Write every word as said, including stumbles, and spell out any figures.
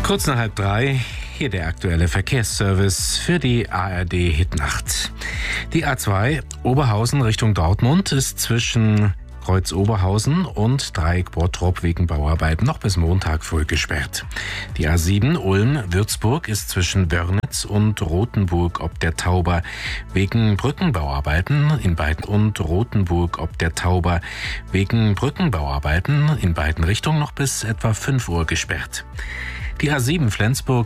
Kurz nach halb drei, hier der aktuelle Verkehrsservice für die A R D Hitnacht. Die A zwei Oberhausen Richtung Dortmund ist zwischen Kreuz Oberhausen und Dreieck Bottrop wegen Bauarbeiten noch bis Montag früh gesperrt. Die A sieben Ulm-Würzburg ist zwischen Wörnitz und Rothenburg ob der Tauber wegen Brückenbauarbeiten in beiden und Rothenburg ob der Tauber wegen Brückenbauarbeiten in beiden Richtungen noch bis etwa fünf Uhr gesperrt. Die A sieben Flensburg